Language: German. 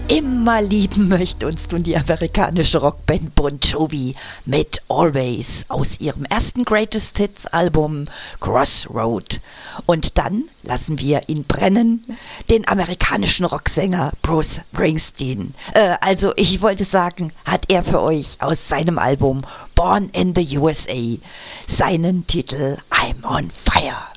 Immer lieben möchte uns nun die amerikanische Rockband Bon Jovi mit Always aus ihrem ersten Greatest Hits Album Crossroad. Und dann lassen wir ihn brennen, den amerikanischen Rocksänger Bruce Springsteen. Also ich wollte sagen, hat er für euch aus seinem Album Born in the USA seinen Titel I'm on Fire.